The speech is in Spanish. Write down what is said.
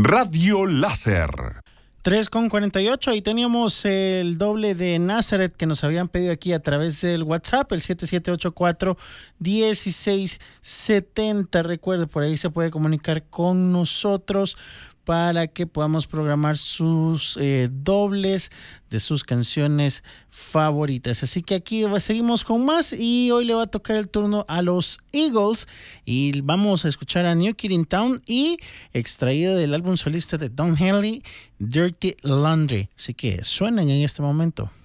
Radio Láser. 3:48, ahí teníamos el doble de Nazareth que nos habían pedido aquí a través del WhatsApp, el 7784-1670. Recuerde, por ahí se puede comunicar con nosotros para que podamos programar sus dobles de sus canciones favoritas. Así que aquí seguimos con más y hoy le va a tocar el turno a los Eagles y vamos a escuchar a New Kid in Town y extraído del álbum solista de Don Henley, Dirty Laundry. Así que suenan en este momento.